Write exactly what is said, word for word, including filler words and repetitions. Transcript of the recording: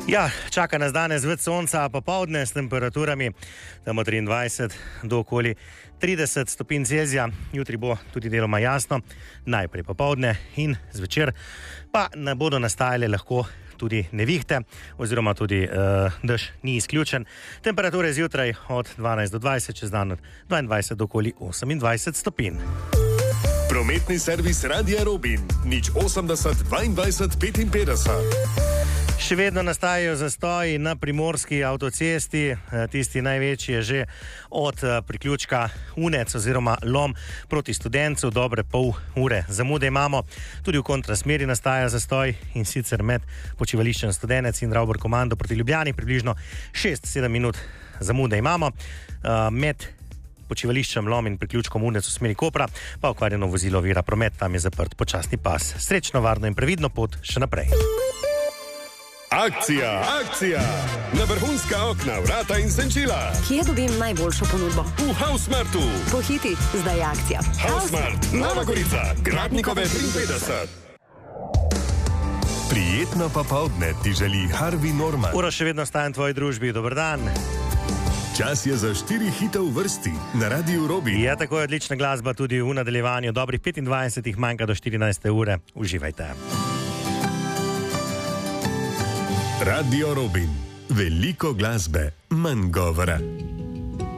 Ja, čaka nas danes več sonca, popoldne s temperaturami tam od triindvajset do okoli trideset stopinj Celzija. Jutri bo tudi deloma jasno, najprej popoldne in zvečer pa ne bodo nastajale lahko tudi nevihte oziroma tudi uh, dež ni izključen. Temperature zjutraj od dvanajst do dvajset, čez dan od dvaindvajset do okoli osemindvajset stopinj. Prometni servis Radia Robin, nič osemdeset dvaindvajset petinpetdeset. Še vedno nastajajo zastoji na primorski avtocesti, tisti največji je že od priključka Unec oziroma Lom proti Studencu, dobre pol ure zamude imamo. Tudi v kontrasmeri nastaja zastoj in sicer med počivališčem Studenec in Ravbor Komando proti Ljubljani, približno šest sedem minut zamude imamo. Med počivališčem Lom in priključkom Unec v smeri Kopra pa okvarjeno vozilo ovira promet, tam je zaprt počasni pas. Srečno, varno in previdno pot še naprej. Akcija, akcija! Na vrhunska okna, vrata in senčila. Kje dobim najboljšo ponudbo? V Hausmartu. Pohiti, zdaj je akcija. Hausmart, Nova Gorica, Gradnikove triinpetdeset. Prijetno popoldne ti želi Harvey Norman. Ura še vedno stajem tvoji družbi, dober dan. Čas je za štiri hite v vrsti na Radiu Robin. Je tako odlična glasba tudi v nadaljevanju, dobrih petindvajset manjka do štirinajste ure. Uživajte. Radio Robin. Veliko glasbe, manj govora.